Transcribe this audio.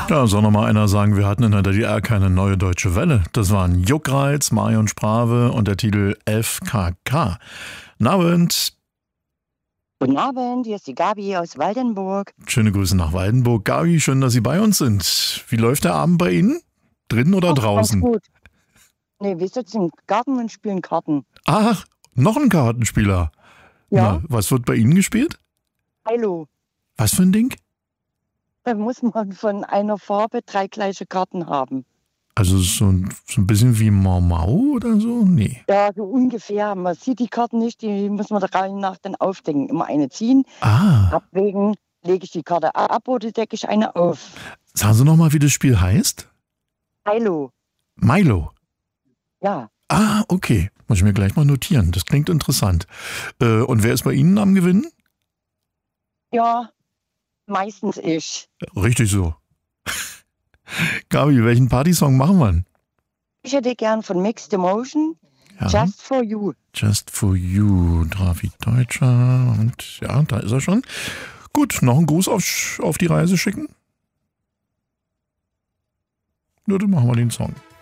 Ja, soll noch mal einer sagen, wir hatten in der DDR keine neue deutsche Welle. Das waren Juckreiz, Marion Sprave und der Titel FKK. Guten Abend. Guten Abend, hier ist die Gabi aus Waldenburg. Schöne Grüße nach Waldenburg. Gabi, schön, dass Sie bei uns sind. Wie läuft der Abend bei Ihnen? Drinnen oder draußen? Ganz gut. Nee, wir sitzen im Garten und spielen Karten. Ach, noch ein Kartenspieler. Ja. Na, was wird bei Ihnen gespielt? Hallo. Was für ein Ding? Da muss man von einer Farbe 3 gleiche Karten haben. Also so ein bisschen wie Mau Mau oder so? Nee. Ja, so ungefähr. Man sieht die Karten nicht, die muss man der Reihe nach dann aufdecken. Immer eine ziehen, Ah, abwägen, lege ich die Karte ab oder decke ich eine auf. sagen Sie noch mal, wie das Spiel heißt? Hallo. Milo. Ja, Ah, okay. Muss ich mir gleich mal notieren. Das klingt interessant. Und wer ist bei Ihnen am Gewinnen? ja, meistens ich. Richtig so. Gabi, welchen Partysong machen wir denn? Ich hätte gern von Mixed Emotion, Ja, Just for You. Just for You, David Deutscher. Und ja, da ist er schon. Gut, noch einen Gruß auf die Reise schicken? Ja, dann machen wir den Song.